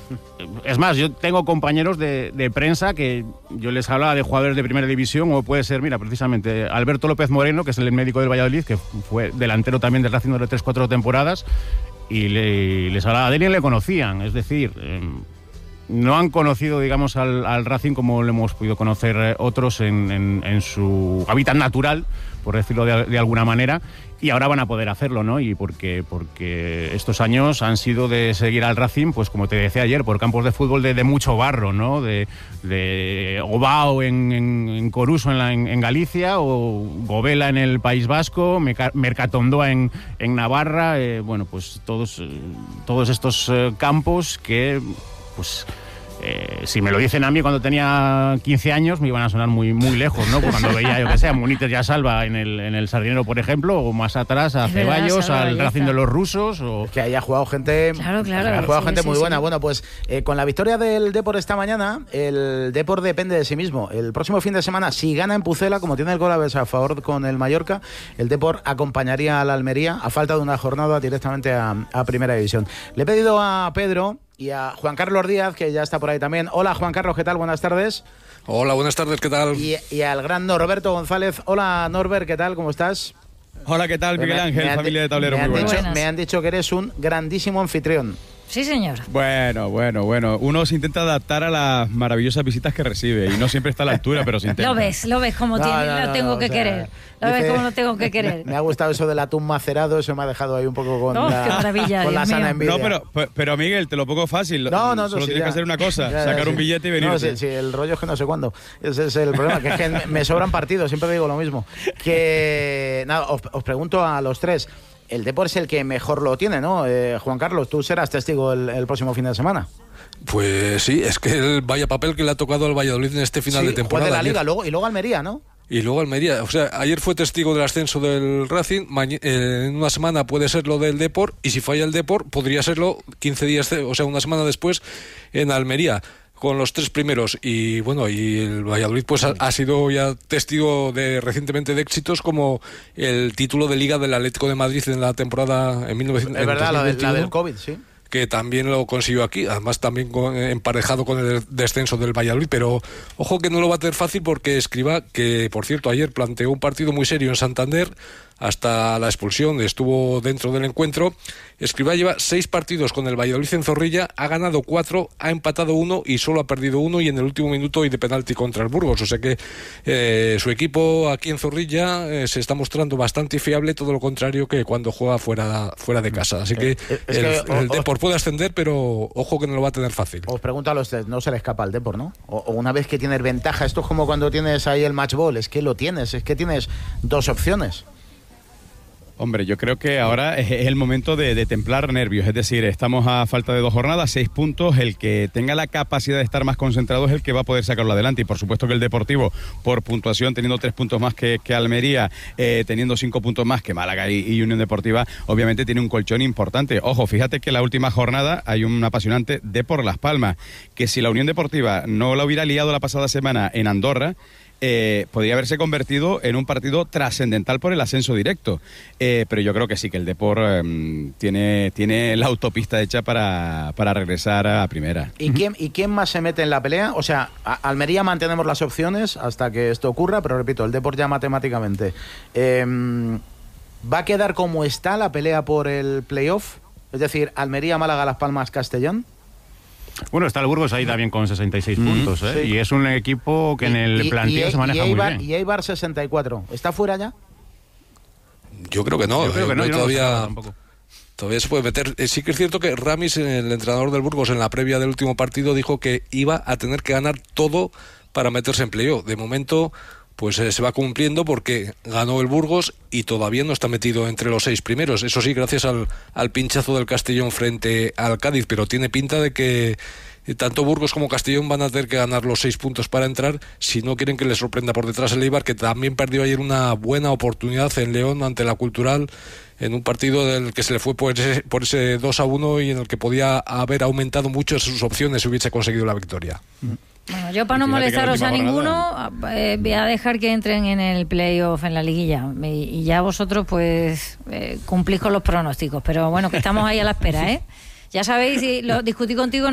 Es más, yo tengo compañeros de prensa que yo les hablaba de jugadores de primera división, o puede ser, mira, precisamente Alberto López Moreno, que es el médico del Valladolid, que fue delantero también del Racing durante 3-4 temporadas, y les hablaba de él y le conocían. Es decir, no han conocido, digamos, al Racing como lo hemos podido conocer otros en su hábitat natural, por decirlo de alguna manera, y ahora van a poder hacerlo, ¿no? Y porque estos años han sido de seguir al Racing, pues como te decía ayer, por campos de fútbol de mucho barro, ¿no? De Obao en Coruso en Galicia, o Govela en el País Vasco, Mercatondoa en Navarra, bueno, pues todos estos campos que, pues, si me lo dicen a mí cuando tenía 15 años, me iban a sonar muy, muy lejos, ¿no? Pues cuando veía, yo que sé, a Munites y a Salva en el Sardinero, por ejemplo, o más atrás a Ceballos, al Racing de los rusos. O... Que haya jugado gente, muy buena. Bueno, pues con la victoria del Depor esta mañana, el Depor depende de sí mismo. El próximo fin de semana, si gana en Pucela, como tiene el gol a favor con el Mallorca, el Depor acompañaría a la Almería, a falta de una jornada, directamente a Primera División. Le he pedido a Pedro y a Juan Carlos Díaz, que ya está por ahí también. Hola, Juan Carlos, ¿qué tal? Buenas tardes. Hola, buenas tardes, ¿qué tal? Y al gran Norberto González. Hola, Norbert, ¿qué tal? ¿Cómo estás? Hola, ¿qué tal? Miguel Ángel, familia de Tablero, muy buenas. Me han dicho que eres un grandísimo anfitrión. Sí, señor. Bueno. Uno se intenta adaptar a las maravillosas visitas que recibe y no siempre está a la altura, pero se intenta. Lo ves como lo tengo que querer. Lo ves como lo tengo que querer. Me ha gustado eso del atún macerado, eso me ha dejado ahí un poco con la sana envidia. No, pero Miguel, te lo pongo fácil. Solo tienes que hacer una cosa, sacar un billete y venir. No, sí, el rollo es que no sé cuándo. Ese es el problema, que es que me sobran partidos, siempre digo lo mismo. Os pregunto a los tres. El Depor es el que mejor lo tiene, ¿no? Juan Carlos, tú serás testigo el próximo fin de semana. Pues sí, es que el vaya papel que le ha tocado al Valladolid en este final de temporada. Juega de la Liga, y luego Almería, ¿no? Y luego Almería, o sea, ayer fue testigo del ascenso del Racing, en una semana puede ser lo del Depor, y si falla el Depor, podría serlo 15 días, o sea, una semana después en Almería, con los tres primeros. Y bueno, y el Valladolid pues ha sido ya testigo recientemente de éxitos como el título de Liga del Atlético de Madrid en la temporada en 1921. Es verdad, la del COVID, sí. Que también lo consiguió aquí, además también emparejado con el descenso del Valladolid, pero ojo que no lo va a tener fácil, porque Escribá, que por cierto ayer planteó un partido muy serio en Santander, hasta la expulsión estuvo dentro del encuentro. Escribá lleva 6 partidos con el Valladolid en Zorrilla, ha ganado 4, ha empatado 1 y solo ha perdido 1, y en el último minuto y de penalti contra el Burgos, o sea que su equipo aquí en Zorrilla se está mostrando bastante fiable, todo lo contrario que cuando juega fuera de casa, así que el Depor puede ascender, pero ojo que no lo va a tener fácil. Os pregunto a los tres, no se le escapa al Depor, ¿no? O una vez que tienes ventaja, esto es como cuando tienes ahí el match ball, es que lo tienes, es que tienes 2 opciones. Hombre, yo creo que ahora es el momento de templar nervios, es decir, estamos a falta de 2 jornadas, 6 puntos, el que tenga la capacidad de estar más concentrado es el que va a poder sacarlo adelante, y por supuesto que el Deportivo, por puntuación, teniendo 3 puntos más que Almería, teniendo 5 puntos más que Málaga y Unión Deportiva, obviamente tiene un colchón importante. Ojo, fíjate que en la última jornada hay un apasionante Depor Las Palmas, que si la Unión Deportiva no la hubiera liado la pasada semana en Andorra, podría haberse convertido en un partido trascendental por el ascenso directo, pero yo creo que sí, que el Depor tiene la autopista hecha para regresar a primera. ¿Y quién más se mete en la pelea? O sea, Almería mantenemos las opciones hasta que esto ocurra, pero repito, el Depor ya matemáticamente ¿va a quedar como está la pelea por el playoff? Es decir, Almería, Málaga, Las Palmas, Castellón. Bueno, está el Burgos ahí también con 66 puntos, ¿eh? Sí. Y es un equipo que en el planteo se maneja muy bien. Y Eibar 64. ¿Está fuera ya? Yo creo que no. Todavía se puede meter. Sí que es cierto que Ramis, el entrenador del Burgos, en la previa del último partido dijo que iba a tener que ganar todo para meterse en playoff. De momento, pues se va cumpliendo, porque ganó el Burgos y todavía no está metido entre los 6 primeros. Eso sí, gracias al pinchazo del Castellón frente al Cádiz, pero tiene pinta de que tanto Burgos como Castellón van a tener que ganar los 6 puntos para entrar, si no quieren que les sorprenda por detrás el Eibar, que también perdió ayer una buena oportunidad en León ante la Cultural, en un partido del que se le fue por ese 2-1 y en el que podía haber aumentado mucho sus opciones si hubiese conseguido la victoria. Bueno, yo para no molestaros a ninguno voy a dejar que entren en el playoff, en la liguilla, y ya vosotros pues cumplís con los pronósticos, pero bueno, que estamos ahí a la espera, ¿eh? Ya sabéis, si lo discutí contigo